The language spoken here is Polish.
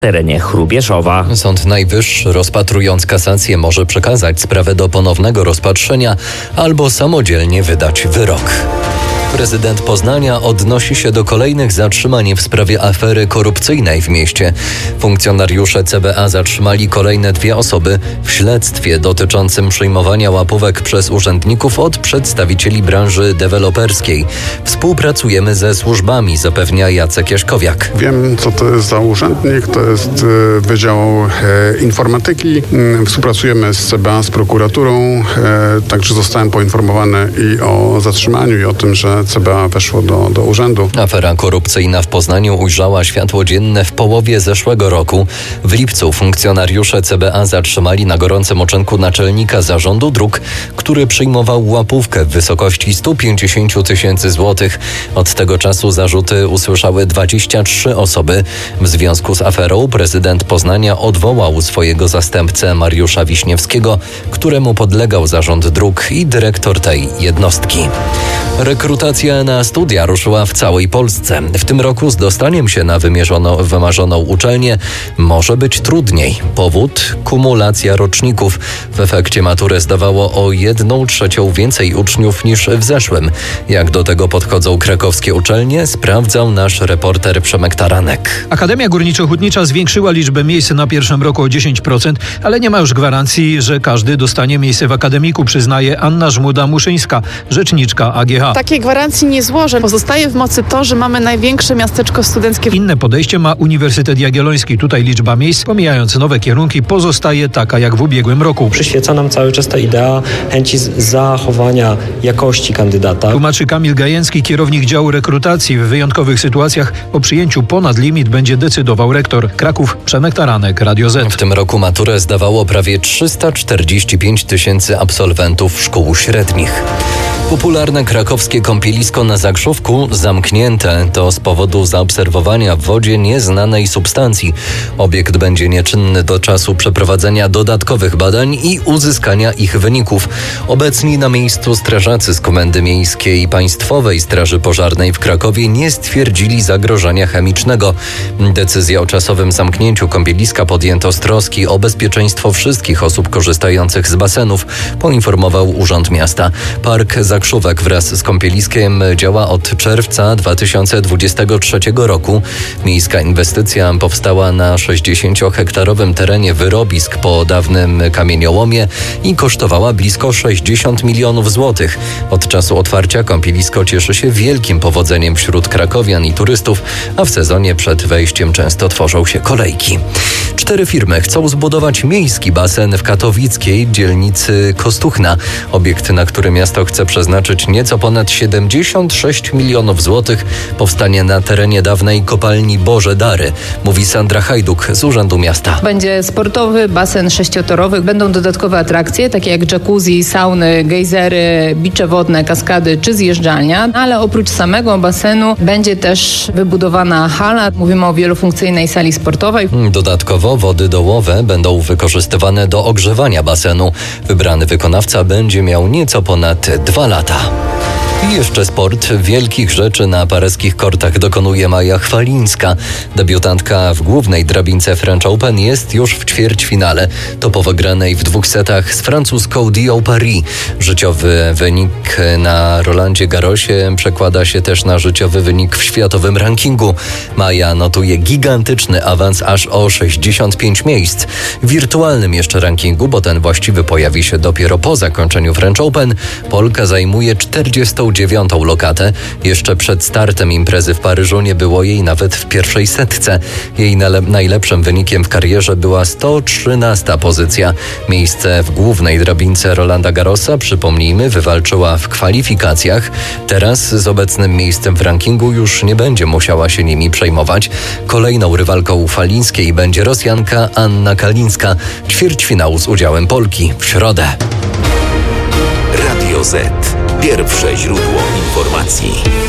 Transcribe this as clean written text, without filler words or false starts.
terenie Hrubieszowa. Sąd Najwyższy, rozpatrując kasację, może przekazać sprawę do ponownego rozpatrzenia albo samodzielnie wydać wyrok. Prezydent Poznania odnosi się do kolejnych zatrzymań w sprawie afery korupcyjnej w mieście. Funkcjonariusze CBA zatrzymali kolejne 2 osoby w śledztwie dotyczącym przyjmowania łapówek przez urzędników od przedstawicieli branży deweloperskiej. Współpracujemy ze służbami, zapewnia Jacek Jaśkowiak. Wiem, co to jest za urzędnik, to jest Wydział Informatyki. Współpracujemy z CBA, z prokuraturą, także zostałem poinformowany i o zatrzymaniu, i o tym, że CBA weszło do urzędu. Afera korupcyjna w Poznaniu ujrzała światło dzienne w połowie zeszłego roku. W lipcu funkcjonariusze CBA zatrzymali na gorącym oczynku naczelnika zarządu dróg, który przyjmował łapówkę w wysokości 150 000 złotych. Od tego czasu zarzuty usłyszały 23 osoby. W związku z aferą prezydent Poznania odwołał swojego zastępcę Mariusza Wiśniewskiego, któremu podlegał zarząd dróg i dyrektor tej jednostki. Rekrutacja na studia ruszyła w całej Polsce. W tym roku z dostaniem się na wymarzoną uczelnię może być trudniej. Powód? Kumulacja roczników. W efekcie maturę zdawało o 1/3 więcej uczniów niż w zeszłym. Jak do tego podchodzą krakowskie uczelnie, sprawdzał nasz reporter Przemek Taranek. Akademia Górniczo-Hutnicza zwiększyła liczbę miejsc na pierwszym roku o 10%, ale nie ma już gwarancji, że każdy dostanie miejsce w akademiku, przyznaje Anna Żmuda-Muszyńska, rzeczniczka AGH. Takiej gwarancji nie złożę. Pozostaje w mocy to, że mamy największe miasteczko studenckie. Inne podejście ma Uniwersytet Jagielloński. Tutaj liczba miejsc, pomijając nowe kierunki, pozostaje taka jak w ubiegłym roku. Przyświeca nam cały czas ta idea chęci zachowania jakości kandydata. Tłumaczy Kamil Gajęcki, kierownik działu rekrutacji. W wyjątkowych sytuacjach o przyjęciu ponad limit będzie decydował rektor. Kraków, Przemek Taranek, Radio Z. W tym roku maturę zdawało prawie 345 000 absolwentów szkół średnich. Popularne krakowskie kąpielisko na Zakrzówku zamknięte. To z powodu zaobserwowania w wodzie nieznanej substancji. Obiekt będzie nieczynny do czasu przeprowadzenia dodatkowych badań i uzyskania ich wyników. Obecni na miejscu strażacy z Komendy Miejskiej Państwowej Straży Pożarnej w Krakowie nie stwierdzili zagrożenia chemicznego. Decyzję o czasowym zamknięciu kąpieliska podjęto z troski o bezpieczeństwo wszystkich osób korzystających z basenów, poinformował Urząd Miasta. Park Zakrzówek wraz z kąpieliskiem działa od czerwca 2023 roku. Miejska inwestycja powstała na 60-hektarowym terenie wyrobisk po dawnym kamieniołomie i kosztowała blisko 60 milionów złotych. Od czasu otwarcia kąpielisko cieszy się wielkim powodzeniem wśród krakowian i turystów, a w sezonie przed wejściem często tworzą się kolejki. 4 firmy chcą zbudować miejski basen w katowickiej dzielnicy Kostuchna. Obiekt, na który miasto chce przeznaczyć nieco ponad 76 milionów złotych, powstanie na terenie dawnej kopalni Boże Dary, mówi Sandra Hajduk z Urzędu Miasta. Będzie sportowy basen 6-torowy, będą dodatkowe atrakcje, takie jak jacuzzi, sauny, gejzery, bicze wodne, kaskady czy zjeżdżalnia, ale oprócz samego basenu będzie też wybudowana hala. Mówimy o wielofunkcyjnej sali sportowej. Dodatkowo wody dołowe będą wykorzystywane do ogrzewania basenu. Wybrany wykonawca będzie miał nieco ponad 2 lata. I jeszcze sport. Wielkich rzeczy na pareskich kortach dokonuje Maja Chwalińska. Debiutantka w głównej drabince French Open jest już w ćwierćfinale. To po wygranej w 2 setach z francuską Dio Paris. Życiowy wynik na Rolandzie Garrosie przekłada się też na życiowy wynik w światowym rankingu. Maja notuje gigantyczny awans aż o 65 miejsc. W wirtualnym jeszcze rankingu, bo ten właściwy pojawi się dopiero po zakończeniu French Open, Polka zajmuje 49. lokatę. Jeszcze przed startem imprezy w Paryżu nie było jej nawet w pierwszej setce. Jej najlepszym wynikiem w karierze była 113. pozycja. Miejsce w głównej drabince Rolanda Garrosa, przypomnijmy, wywalczyła w kwalifikacjach. Teraz z obecnym miejscem w rankingu już nie będzie musiała się nimi przejmować. Kolejną rywalką Chwalińskiej będzie Rosjanka Anna Kalińska. Ćwierćfinał z udziałem Polki w środę. Radio Z. Pierwsze źródło informacji.